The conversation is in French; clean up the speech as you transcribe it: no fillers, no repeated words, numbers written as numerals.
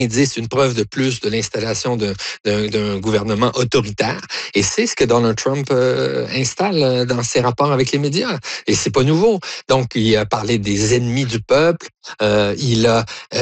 indice, une preuve de plus de l'installation d'un gouvernement autoritaire. Et c'est ce que Donald Trump installe dans ses rapports avec les médias. Et c'est pas nouveau. Donc, il a parlé des ennemis du peuple. Il a